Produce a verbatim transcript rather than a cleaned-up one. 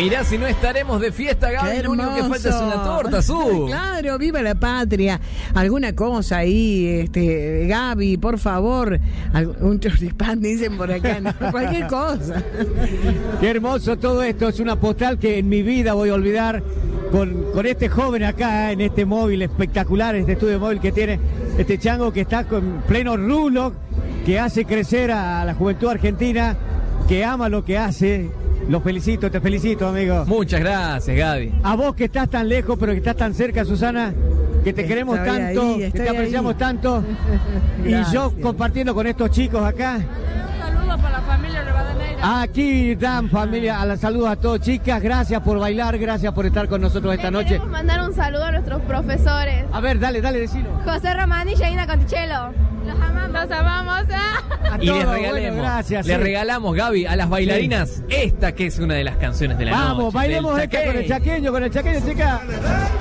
Mirá si no estaremos de fiesta, Gaby. Lo único que falta es una torta, Su. Claro, viva la patria. Alguna cosa ahí, este, Gaby, por favor. Un choripán, dicen por acá, ¿no? Cualquier cosa. Qué hermoso todo esto. Es una postal que en mi vida voy a olvidar con, con este joven acá, en este móvil espectacular, este estudio móvil que tiene este chango que está con pleno rulo, que hace crecer a la juventud argentina, que ama lo que hace. Los felicito, te felicito, amigo. Muchas gracias, Gaby. A vos que estás tan lejos, pero que estás tan cerca, Susana, que te queremos estoy tanto, ahí, que te apreciamos ahí. tanto. Y yo compartiendo con estos chicos acá. Saludos para la familia Rivadeneira. Aquí dan familia, a la saludos a todos, chicas. Gracias por bailar, gracias por estar con nosotros esta Le noche. Queremos mandar un saludo a nuestros profesores. A ver, dale, dale, decilo. José Román y Jaina Contichelo. Los amamos. Los amamos. A Y les todos, regalemos, bueno, gracias. le sí. regalamos, Gaby, a las bailarinas, esta que es una de las canciones de la noche. Vamos, bailemos del esta con el chaqueño. chaqueño, con el chaqueño, chicas.